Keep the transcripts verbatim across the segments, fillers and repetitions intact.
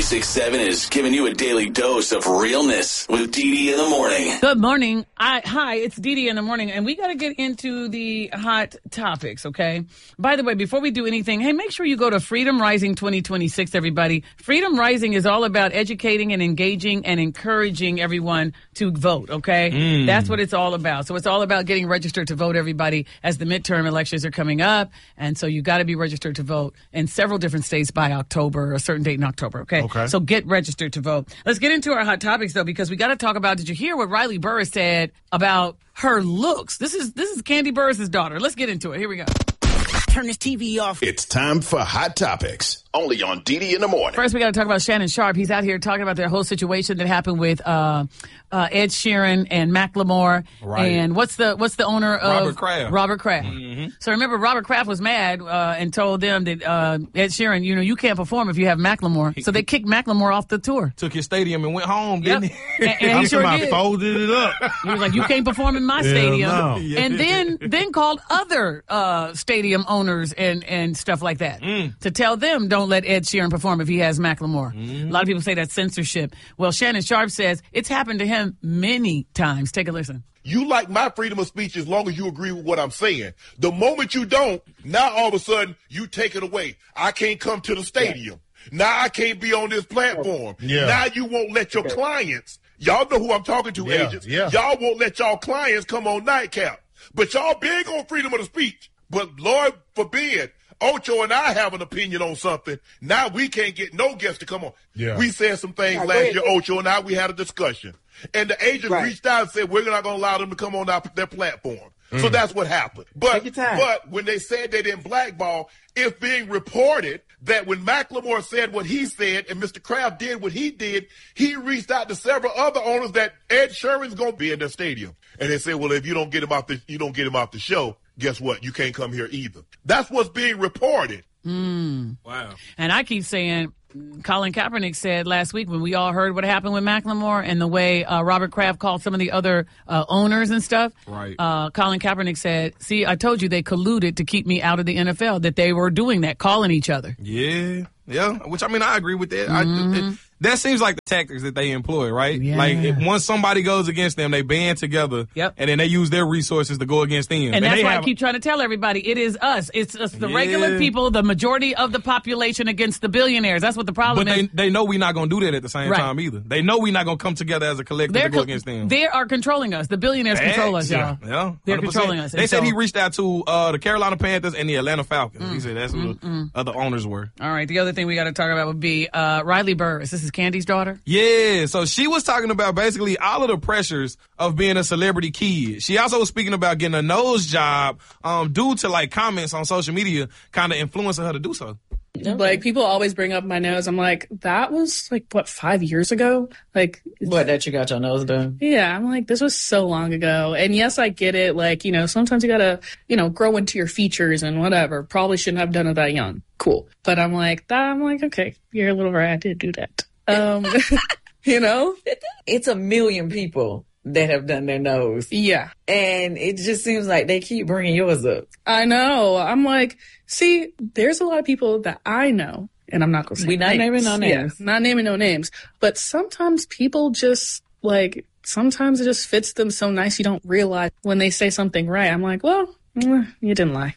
six seven is giving you a daily dose of realness with Dee Dee in the morning. Good morning. I, hi, it's Dee Dee in the morning, and we got to get into the hot topics, okay? By the way, before we do anything, hey, make sure you go to Freedom Rising twenty twenty-six, everybody. Freedom Rising is all about educating and engaging and encouraging everyone to vote, okay? Mm. That's what it's all about. So it's all about getting registered to vote, everybody, as the midterm elections are coming up, and so you got to be registered to vote in several different states by October, a certain date in October, okay? Okay. So get registered to vote. Let's get into our hot topics, though, because we got to talk about, did you hear what Riley Burris said about her looks? This is this is Kandi Burruss' daughter. Let's get into it. Here we go. Turn this T V off. It's time for Hot Topics, only on Dee Dee in the morning. First, we got to talk about Shannon Sharpe. He's out here talking about their whole situation that happened with uh, uh, Ed Sheeran and Macklemore. Right. And what's the what's the owner of Robert Kraft. Robert Kraft. Mm-hmm. So remember, Robert Kraft was mad uh, and told them that uh, Ed Sheeran, you know, you can't perform if you have Macklemore. So they kicked Macklemore off the tour. Took his stadium and went home, Yep. didn't he? And, and he sure did. Folded it up. He was like, you can't perform in my stadium. no. And then then called other uh, stadium owners and, and stuff like that Mm. to tell them don't let Ed Sheeran perform if he has Macklemore. Mm. A lot of people say that's censorship. Well, Shannon Sharpe says it's happened to him many times. Take a listen. You like my freedom of speech as long as you agree with what I'm saying. The moment you don't, now all of a sudden you take it away. I can't come to the stadium. Now I can't be on this platform. Yeah. Now you won't let your clients, y'all know who I'm talking to, Yeah, agents. yeah. Y'all won't let y'all clients come on Nightcap. But y'all big on freedom of the speech. But Lord forbid, Ocho and I have an opinion on something. Now we can't get no guests to come on. Yeah. We said some things Yeah, last wait. year, Ocho and I, we had a discussion. And the agent Right. reached out and said, we're not going to allow them to come on our, their platform. So that's what happened. But, Take your time. but when they said they didn't blackball, it's being reported that when Macklemore said what he said and Mister Kraft did what he did, he reached out to several other owners that Ed Sheeran's going to be in their stadium. And they said, well, if you don't get him off the, you don't get him off the show, guess what? You can't come here either. That's what's being reported. Mm. Wow. And I keep saying, Colin Kaepernick said last week when we all heard what happened with Macklemore and the way uh, Robert Kraft called some of the other uh, owners and stuff. Right. Uh, Colin Kaepernick said, see, I told you they colluded to keep me out of the N F L, that they were doing that, calling each other. Yeah. Yeah. Which, I mean, I agree with that. Mm-hmm. I, it, that seems like the tactics that they employ, right? Yeah. Like, if once somebody goes against them, they band together. Yep. And then they use their resources to go against them. And that's they why have, I keep trying to tell everybody, it is us. It's us, the Yeah. regular people, the majority of the population against the billionaires. That's what the problem But is. they, they know we're not going to do that at the same Right. time either. They know we're not going to come together as a collective They're to go co- against them. They are controlling us. The billionaires control us, y'all. Yeah. They're one hundred percent. controlling us. They And said so- he reached out to uh, the Carolina Panthers and the Atlanta Falcons. He said that's who the other owners were. All right. The other thing we got to talk about would be uh, Riley Burris. This is Candy's daughter. Yeah, so she was talking about basically all of the pressures of being a celebrity kid. She also was speaking about getting a nose job um, due to like comments on social media kind of influencing her to do so. Like, people always bring up my nose. I'm like, that was like, what, five years ago? Like, What, that you got your nose done? yeah, I'm like, this was so long ago. And yes, I get it. Like, you know, sometimes you gotta, you know, grow into your features and whatever. Probably shouldn't have done it that young. Cool. But I'm like, that, I'm like, okay, you're a little right. I did do that. Um, you know? It's a million people that have done their nose. Yeah. And it just seems like they keep bringing yours up. I know. I'm like, see, there's a lot of people that I know, and I'm not going to say We not naming no names. Yeah, not naming no names. But sometimes people just, like, sometimes it just fits them so nice you don't realize when they say something right. I'm like, well, mm, you didn't lie.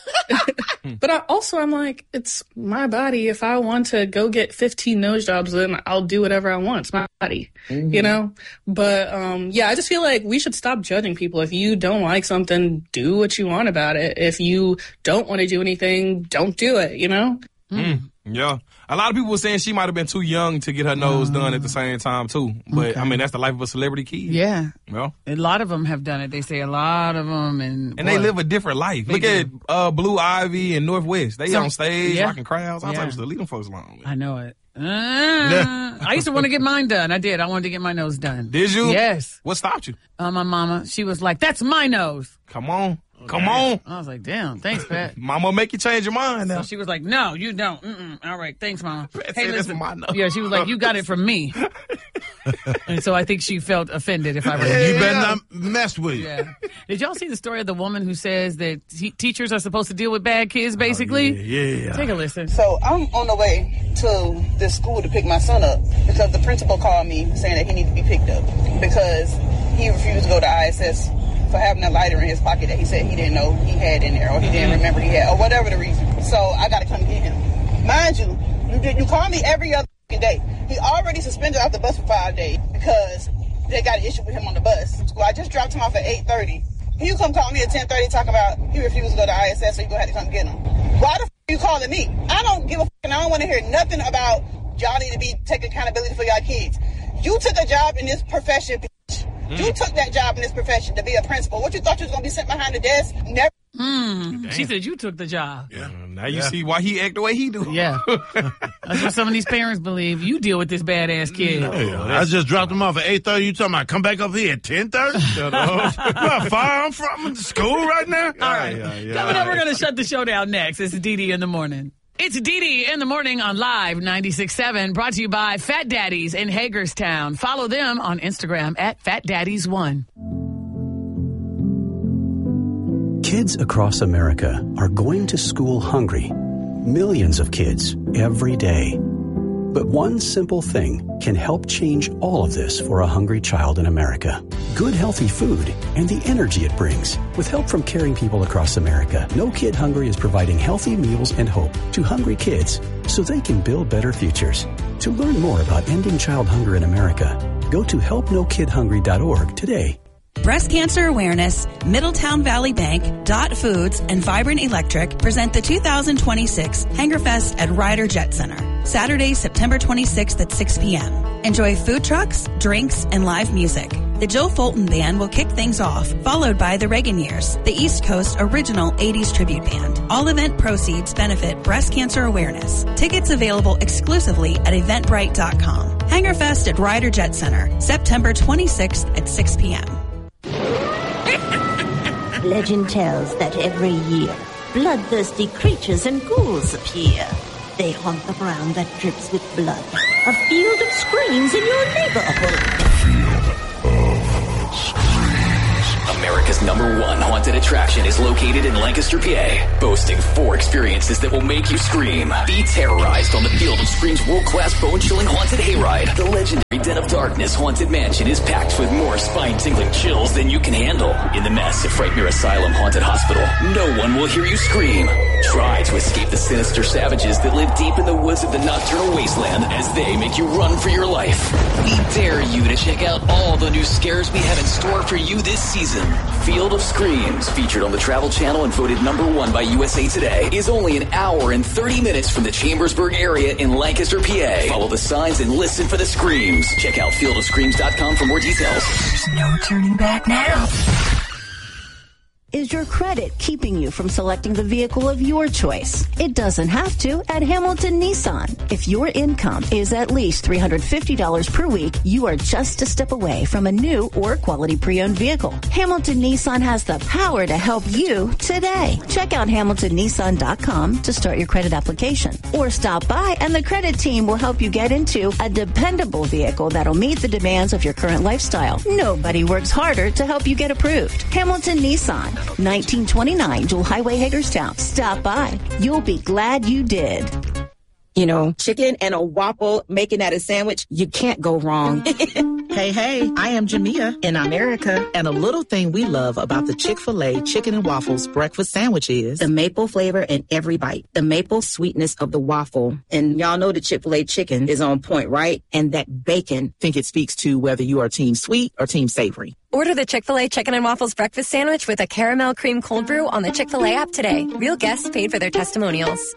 But I, also, I'm like, it's my body. If I want to go get fifteen nose jobs, then I'll do whatever I want. It's my body, Mm-hmm. you know? But, um, yeah, I just feel like we should stop judging people. If you don't like something, do what you want about it. If you don't want to do anything, don't do it, you know? Mm, yeah. A lot of people were saying she might have been too young to get her nose done at the same time, too. But, Okay. I mean, that's the life of a celebrity kid. Yeah. Well, A lot of them have done it. They say a lot of them. And, and they live a different life. They Look do. at uh, Blue Ivy and Northwest. They Some- on stage, yeah. rocking crowds, all Yeah. types of stuff. Leave them folks alone. I know it. Uh, I used to want to get mine done. I did. I wanted to get my nose done. Did you? Yes. What stopped you? Uh, my mama, she was like, that's my nose. Come on. Come on. I was like, damn, thanks, Pat. Mama make you change your mind now. So she was like, no, you don't. Mm-mm. All right, thanks, Mama. Pat said that's my nose. Yeah, she was like, you got it from me. And so I think she felt offended if I were You better not mess with you. Yeah. Did y'all see the story of the woman who says that te- teachers are supposed to deal with bad kids, basically? Oh, yeah, yeah. Take a listen. So I'm on the way to this school to pick my son up because the principal called me saying that he needs to be picked up because he refused to go to I S S for having a lighter in his pocket that he said he didn't know he had in there or he didn't remember he had or whatever the reason. So I got to come get him. Mind you, you, did, you call me every other day. He already suspended off the bus for five days because they got an issue with him on the bus. So I just dropped him off at eight thirty. You come call me at ten thirty talking about he refused to go to I S S, so you're going to have to come get him. Why the f*** are you calling me? I don't give a f*** and I don't want to hear nothing about y'all need to be taking accountability for y'all kids. You took a job in this profession, bitch. Mm. You took that job in this profession to be a principal. What you thought you was going to be sent behind the desk? Never. Mm. She said you took the job. Yeah. Now you yeah. see why he act the way he do. Yeah. That's what some of these parents believe. You deal with this badass kid. No, I just dropped him off at eight thirty. You talking about come back up here at ten thirty? Shut up. You how far I'm from school right now? All right. Yeah, yeah, Coming up, we're going to shut the show down next. It's D D in the morning. It's D D in the morning on Live ninety-six point seven, brought to you by Fat Daddies in Hagerstown. Follow them on Instagram at Fat Daddies one. Kids across America are going to school hungry. Millions of kids every day. But one simple thing can help change all of this for a hungry child in America. Good, healthy food and the energy it brings. With help from caring people across America, No Kid Hungry is providing healthy meals and hope to hungry kids so they can build better futures. To learn more about ending child hunger in America, go to help no kid hungry dot org today. Breast Cancer Awareness, Middletown Valley Bank, Dot Foods, and Vibrant Electric present the two thousand twenty-six Hangerfest at Ryder Jet Center, Saturday, September twenty-sixth at six p.m. Enjoy food trucks, drinks, and live music. The Joe Fulton Band will kick things off, followed by the Reagan Years, the East Coast original eighties tribute band. All event proceeds benefit breast cancer awareness. Tickets available exclusively at eventbrite dot com. Hangerfest at Ryder Jet Center, September twenty-sixth at six p.m. Legend tells that every year, bloodthirsty creatures and ghouls appear. They haunt the ground that drips with blood. A field of screams in your neighborhood. America's number one haunted attraction is located in Lancaster, P A, boasting four experiences that will make you scream. Be terrorized on the Field of Scream's world-class bone-chilling haunted hayride. The legendary Den of Darkness Haunted Mansion is packed with more spine-tingling chills than you can handle. In the massive Frightmare Asylum Haunted Hospital, no one will hear you scream. Try to escape the sinister savages that live deep in the woods of the nocturnal wasteland as they make you run for your life. We dare you to check out all the new scares we have in store for you this season. Field of Screams, featured on the Travel Channel and voted number one by U S A Today, is only an hour and thirty minutes from the Chambersburg area in Lancaster, P A. Follow the signs and listen for the screams. Check out field of screams dot com for more details. There's no turning back now. Is your credit keeping you from selecting the vehicle of your choice? It doesn't have to at Hamilton Nissan. If your income is at least three hundred fifty dollars per week, you are just a step away from a new or quality pre-owned vehicle. Hamilton Nissan has the power to help you today. Check out hamilton nissan dot com to start your credit application. Or stop by and the credit team will help you get into a dependable vehicle that'll meet the demands of your current lifestyle. Nobody works harder to help you get approved. Hamilton Nissan. nineteen twenty-nine Jewel Highway, Hagerstown. Stop by. You'll be glad you did. You know, chicken and a waffle, making that a sandwich, you can't go wrong. Hey, hey, I am Jamia in America, and a little thing we love about the Chick-fil-A Chicken and Waffles breakfast sandwich is the maple flavor in every bite, the maple sweetness of the waffle. And y'all know the Chick-fil-A chicken is on point, right? And that bacon. Think it speaks to whether you are team sweet or team savory. Order the Chick-fil-A Chicken and Waffles breakfast sandwich with a caramel cream cold brew on the Chick-fil-A app today. Real guests paid for their testimonials.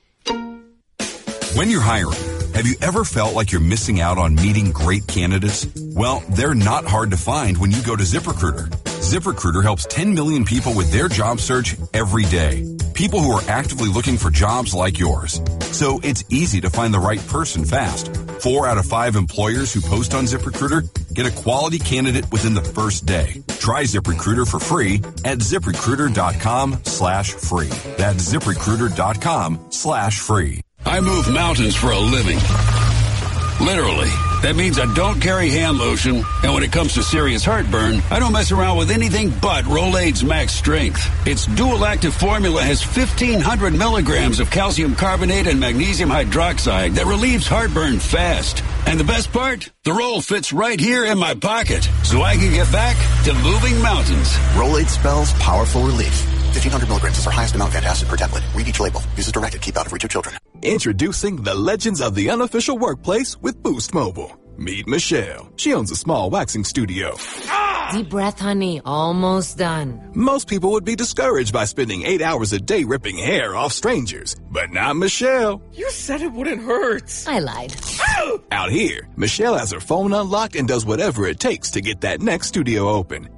When you're hiring, have you ever felt like you're missing out on meeting great candidates? Well, they're not hard to find when you go to ZipRecruiter. ZipRecruiter helps ten million people with their job search every day. People who are actively looking for jobs like yours. So it's easy to find the right person fast. Four out of five employers who post on ZipRecruiter get a quality candidate within the first day. Try ZipRecruiter for free at ZipRecruiter.com slash free. That's ZipRecruiter.com slash free. I move mountains for a living. Literally. That means I don't carry hand lotion, and when it comes to serious heartburn, I don't mess around with anything but Rolaids Max Strength. Its dual-active formula has fifteen hundred milligrams of calcium carbonate and magnesium hydroxide that relieves heartburn fast. And the best part? The roll fits right here in my pocket, so I can get back to moving mountains. Rolaids spells powerful relief. fifteen hundred milligrams is our highest amount of antacid per tablet. Read each label. Use as directed. Keep out of reach of children. Introducing the legends of the unofficial workplace with Boost Mobile. Meet Michelle. She owns a small waxing studio. Deep breath, honey. Almost done. Most people would be discouraged by spending eight hours a day ripping hair off strangers. But not Michelle. You said it wouldn't hurt. I lied. Out here, Michelle has her phone unlocked and does whatever it takes to get that next studio open.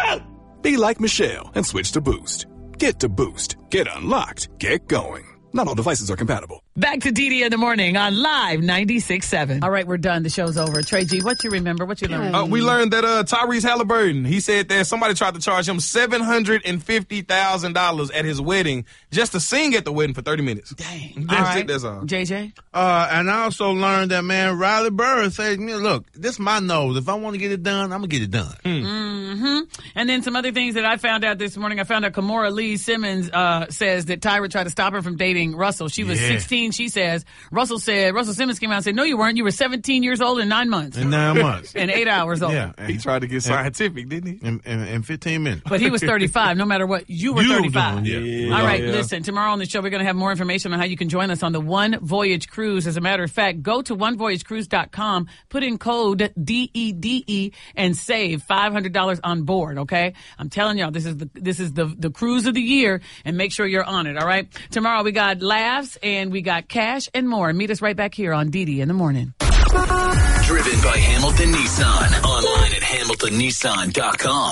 Be like Michelle and switch to Boost. Get to Boost. Get unlocked. Get going. Not all devices are compatible. Back to D D in the morning on Live ninety-six point seven. All right, we're done. The show's over. Trey G, what you remember? What you learned? Uh, we learned that uh, Tyrese Halliburton, he said that somebody tried to charge him seven hundred fifty thousand dollars at his wedding just to sing at the wedding for thirty minutes. Dang. That's all right. it, that's all. J J? Uh, and I also learned that, man, Riley Bird said, look, this is my nose. If I want to get it done, I'm going to get it done. Hmm. Mm-hmm. And then some other things that I found out this morning. I found out Kimora Lee Simmons uh, says that Tyra tried to stop her from dating Russell. She was Yeah. sixteen, she says. Russell said, Russell Simmons came out and said, no, you weren't. You were seventeen years old in nine months. In nine months. And eight hours old. Yeah. He tried to get scientific, didn't he? In, in, in fifteen minutes. But he was thirty-five, no matter what. You were You thirty-five. doing, yeah. All right, Yeah. listen, tomorrow on the show, we're going to have more information on how you can join us on the One Voyage Cruise. As a matter of fact, go to one voyage cruise dot com, put in code D E D E, and save five hundred dollars on board, okay? I'm telling y'all, this is the this is the, the cruise of the year, and make sure you're on it, all right? Tomorrow, we got laughs, and we got cash and more. Meet us right back here on D D in the morning. Driven by Hamilton Nissan. Online at hamilton nissan dot com.